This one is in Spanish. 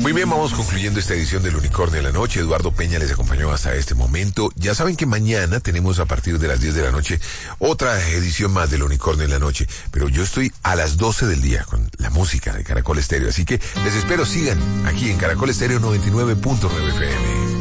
Muy bien, vamos concluyendo esta edición del Unicornio de la Noche. Eduardo Peña les acompañó hasta este momento. Ya saben que mañana tenemos a partir de las 10 de la noche otra edición más del Unicornio de la Noche. Pero yo estoy a las 12 del día con la música de Caracol Estéreo. Así que les espero, sigan aquí en Caracol Estéreo 99.9 FM.